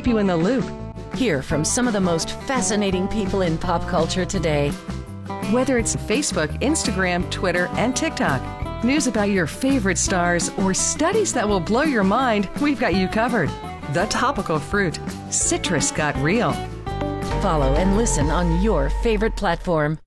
keep you in the loop. Hear from some of the most fascinating people in pop culture today. Whether it's Facebook, Instagram, Twitter, and TikTok, news about your favorite stars, or studies that will blow your mind, we've got you covered. The Topical Fruit. Citrus got real. Follow and listen on your favorite platform.